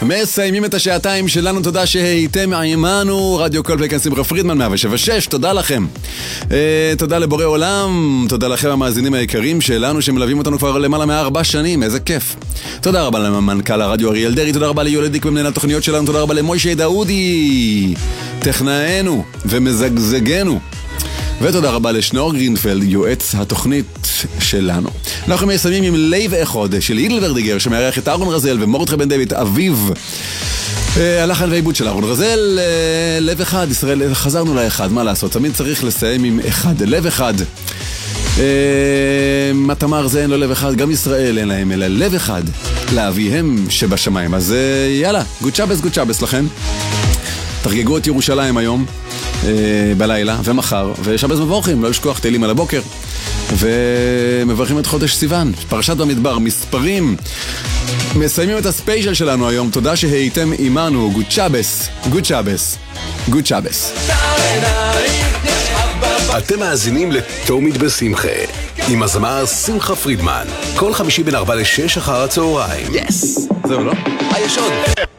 מסיימים את השעתיים שלנו, תודה שהייתם עימנו. רדיו כל פלייק שמחה פרידמן 107.6, תודה לכם. תודה לבורא עולם, תודה לכם המאזינים היקרים שלנו שמלווים אותנו כבר למעלה מ4 שנים, איזה כיף. תודה רבה למנכ"ל הרדיו אריאל דרי, תודה רבה ליולדיק במנהל התוכניות שלנו, תודה רבה למוישה דאודי, טכנאינו ומזגזגנו, ותודה רבה לשנור גרינפלד, יועץ התוכנית שלנו. אנחנו מסיימים עם לייב אחד של הידל ורדיגר שמארח את אהרון רזל ומורדכי בן דוד אביו. הלחן והעיבוד של אהרון רזל. לב אחד, ישראל, חזרנו לאחד, מה לעשות? תמיד צריך לסיים עם אחד, לב אחד. תמר זה אין לו לב אחד, גם ישראל אין להם אלא לב אחד לאביהם שבשמיים. אז יאללה, גוד שבס לכם. תרגגו את ירושלים היום בלילה ומחר, ושבס מבורכים, לא לשכוח תהילים על הבוקר, ומברכים את חודש סיוון, פרשת במדבר, מספרים. מסיימים את הספיישל שלנו היום, תודה שהייתם עימנו. גוד שבס. אתם מאזינים לתומית בשמחה עם הזמר שמחה פרידמן, כל חמישי בין 4 ל-6 אחר הצהריים. זהו, לא? יש עוד.